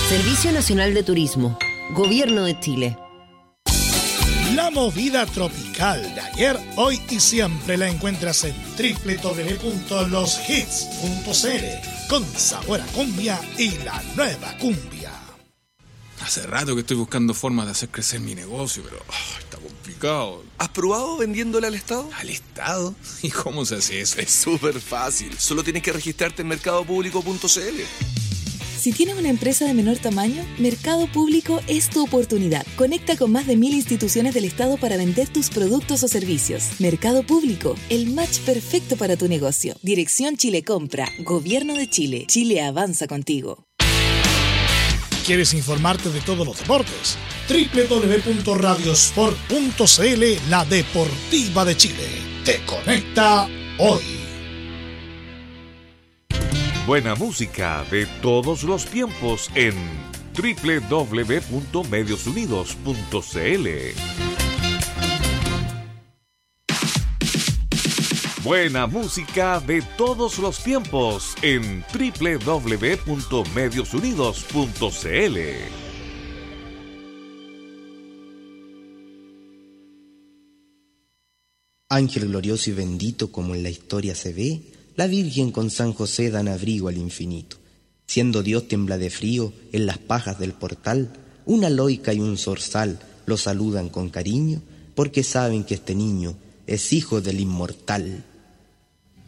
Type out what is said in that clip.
Servicio Nacional de Turismo, Gobierno de Chile. La movida tropical de ayer, hoy y siempre la encuentras en www.loshits.cl con sabor a cumbia y la nueva cumbia. Hace rato que estoy buscando formas de hacer crecer mi negocio, pero está complicado. ¿Has probado vendiéndole al Estado? ¿Al Estado? ¿Y cómo se hace eso? Es súper fácil. Solo tienes que registrarte en mercadopublico.cl. Si tienes una empresa de menor tamaño, Mercado Público es tu oportunidad. Conecta con más de 1000 instituciones del Estado para vender tus productos o servicios. Mercado Público, el match perfecto para tu negocio. Dirección Chile Compra, Gobierno de Chile. Chile avanza contigo. ¿Quieres informarte de todos los deportes? www.radiosport.cl, la deportiva de Chile. Te conecta hoy. Buena música de todos los tiempos en www.mediosunidos.cl. Buena música de todos los tiempos en www.mediosunidos.cl. Ángel glorioso y bendito como en la historia se ve, la Virgen con San José dan abrigo al infinito. Siendo Dios tiembla de frío en las pajas del portal, una loica y un zorzal lo saludan con cariño, porque saben que este niño es hijo del inmortal.